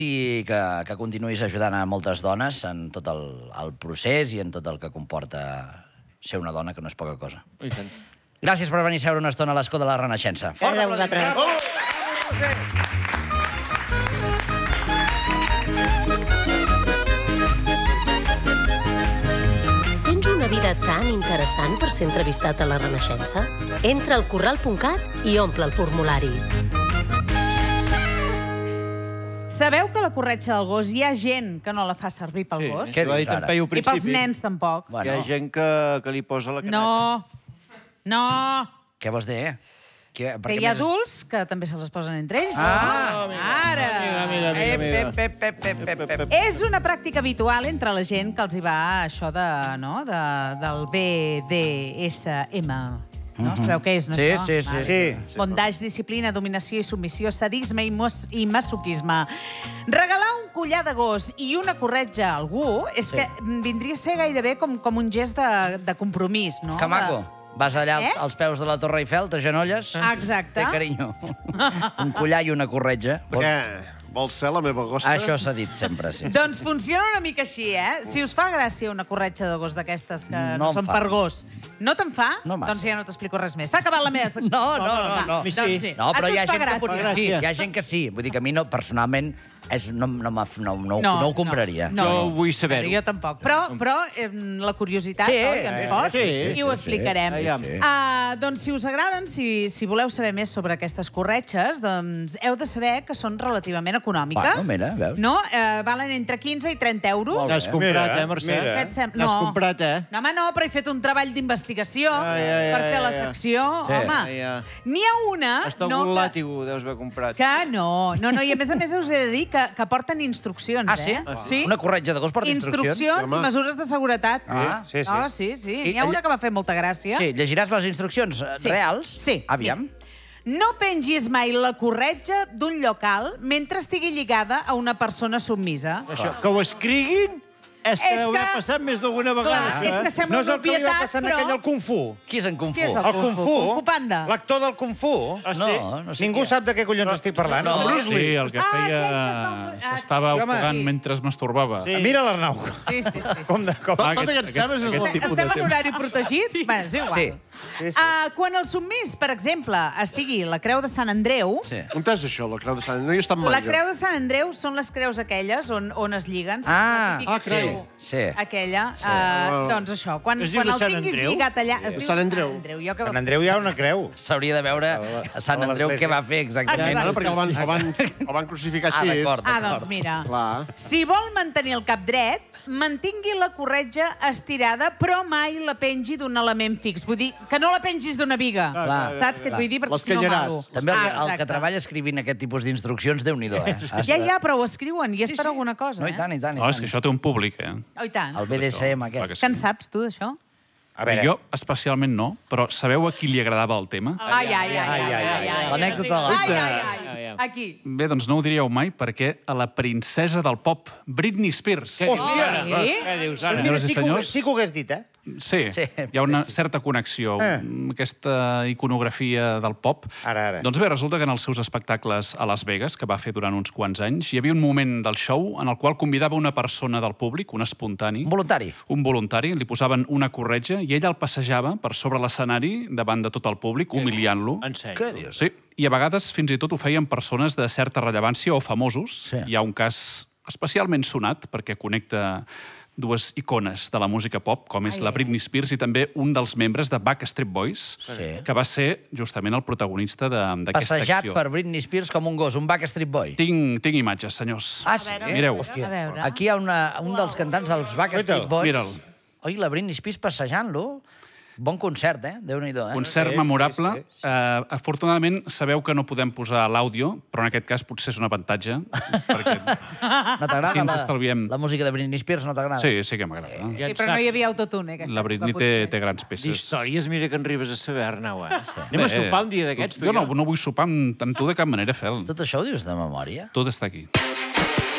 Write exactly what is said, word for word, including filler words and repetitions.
i que, que continuïs ajudant a moltes dones en tot el, el procés i en tot el que comporta ser una dona, que no és poca cosa. Gràcies per venir a seure una estona a l'escó de la Renaixença. Gràcies a vosaltres. Tens una vida tan interessant per ser entrevistat a la Renaixença? Entra al corral punt cat i omple el formulari. Sabeu que la corretja del gos hi ha gent que no la fa servir pel gos? Què dius ara? I pels nens tampoc. Hi ha gent que, que li posa la caneta. No, no. Què vols dir? Que, Que hi ha adults que també se les posen entre ells. Ah! Ara! Amiga, amiga, amiga, amiga. Ep, ep, ep, ep, ep, ep, ep. És una pràctica habitual entre la gent que els hi va això de, no, de, del B D S M. No? Sabeu què és, no, Sí, això? sí, sí. Sí. Bondage, disciplina, dominació i submissió, sadisme i, mos i masoquisme. Regalar un collar de gos i una corretja a algú és que vindria a ser gairebé com, com un gest de, de compromís, no? Que maco. Vas allà Eh? als peus de la Torre Eiffel, t'agenolles... Exacte. Té carinyo. Un collar i una corretja. Què? Vols ser la meva gossa? Això s'ha dit sempre, sí. Doncs funciona una mica així, eh? Si us fa gràcia una corretja de gos d'aquestes que no, No em són fa. per gos, no te'n fa? No massa. Doncs ja no t'explico res més. S'ha acabat la meva secció. No, no, no, Va, no. Doncs sí. No, però A tu hi ha et fa gent que gràcia. potser sí. Hi ha gent que sí. Vull dir que a mi, no, personalment, és, no, no, no, no, no, no ho compraria. No, Jo no. vull saber-ho. Jo tampoc. Però, però eh, la curiositat, Sí, oi, que ens pot, sí, i ho sí, explicarem. sí, sí. Ah, doncs, si us agraden, si, si voleu saber més sobre aquestes corretges, doncs heu de saber que són relativament econòmiques. Bueno, mira, veus. No? Eh, valen entre quinze i trenta euros. Molt N'has comprat, eh, Mercè? mira. Què et sembla? N'has No. comprat, eh? No, home, no, però he fet un treball d'investigació Ai, ai, per ai, fer la ai, ai. secció. Sí. Home, Ai, ai. n'hi ha una... Hasta no, algun que- làtigo deus haver comprat. Que no, no, no, i a més a més us he de dir que, que porten instruccions, Ah, sí? eh? Sí. Una corretja de gos porta instruccions? Instruccions i mesures de seguretat. Ah, sí, sí. Oh, sí, sí. I- N'hi ha una que m'ha fet molta gràcia. Sí, llegiràs les instruccions eh, Sí. reals? Sí. Aviam. No pengis mai la corretja d'un local mentre estigui lligada a una persona submisa. Això, que ho escriguin és que És deu que- haver passat més d'alguna Clar, vegada. és que eh? sembla No és una el que li va obvietat, passar en però... aquell al Kung Fu. Qui és en Kung Fu? Qui és el El Kung Fu, Kung Fu Panda. l'actor del Kung Fu. Ah, sí? No, no sé Ningú qui és. sap de què collons estic parlant. No. Bruce Sí, Lee. el que Ah, feia... aquell que es va- ah, S'estava home, ofegant sí. mentre es masturbava. Sí. Mira l'Arnau. Sí, sí, sí. sí. Com de... Com... Ah, Tots aquests temes és aquest la- tipus de Estem en tema. horari protegit? Sí. Bé, és igual. Sí. Sí, sí. Uh, quan el submís, per exemple, estigui la creu de Sant Andreu, Sí. On és això, la Creu de Sant? No hi he estat mai, la jo. creu de Sant Andreu són les creus aquelles on, on es lliguen. Ah, la típica ah, carai. creu Sí. Aquella. Sí. Uh, doncs això, quan, Es diu quan de el Sant tinguis Andreu? lligat allà... Es De diu Sant Andreu. Sant Andreu. Jo que Sant Andreu hi ha una creu. S'hauria de veure a Sant Andreu què va fer exactament. No, perquè el van, el van, el van crucificar Ah, així. d'acord. Ah, doncs mira. Clar. Si vol mantenir el cap dret, mantingui la corretja estirada, però mai la pengi d'un element fix. Vull dir, que no la pengis d'una viga. Clar, Saps què et vull dir? Perquè si no L'escanyaràs. malo. També el, Ah, que, el que exacte. treballa escrivint aquest tipus d'instruccions, Déu-n'hi-do, eh? Has Ja, de- ja, però ho escriuen, i és per alguna cosa, No, i eh? tant, i tant. i No, és tant. que això té un públic, eh? Oh, i tant. El B D S M Clar aquest. que Que en saps, tu, d'això? A veure, Jo, especialment no, però sabeu a qui li agradava el tema? Ai, ai, ai, ai, ai, ai, ai. L'anècdota de la Ai, vida. ai, ai. Aquí. Bé, doncs no ho diríeu mai, perquè a la princesa del pop, Britney Spears. hòstia! Eh? Què dius, Doncs ara? mira, Senyores i sí que, ho, senyors. sí que ho hagués dit, eh? Sí, Sí, hi ha una certa connexió Eh. amb aquesta iconografia del pop. Ara, ara. Doncs bé, resulta que en els seus espectacles a Las Vegas, que va fer durant uns quants anys, hi havia un moment del show en el qual convidava una persona del públic, un espontani, Un voluntari. un voluntari, li posaven una corretja i ell el passejava per sobre l'escenari davant de tot el públic, humiliant-lo. En sèrio? Què dius? Sí, i a vegades fins i tot ho feien persones de certa rellevància o famosos. Sí. Hi ha un cas especialment sonat perquè connecta dues icones de la música pop, com és Ai, la ai. Britney Spears i també un dels membres de Backstreet Boys, Sí. que va ser justament el protagonista de- d'aquesta Passejat acció. per Britney Spears com un gos, un Backstreet Boy. Tinc, tinc imatges, senyors. Ah, sí? Mireu. A veure. Aquí hi ha una, un dels cantants dels Backstreet Boys. Mira'l. Oi, la Britney Spears passejant-lo. Bon concert, eh? Déu-n'hi-do, eh? Concert memorable. Uh, afortunadament, sabeu que no podem posar l'àudio, però en aquest cas potser és un avantatge, perquè... No t'agrada Sí, ens la, estalviem. la música de Britney Spears? No t'agrada? Sí, sí que m'agrada. Sí, però no hi havia autotune, aquesta La Britney època, té, potser. té grans peces. D'històries, mira que en arribes a saber, Arnau, eh? Anem Bé, a sopar un dia d'aquests, tu Jo i no, no vull sopar amb, amb tu de cap manera, Fel. Tot això ho dius de memòria? Tot està aquí.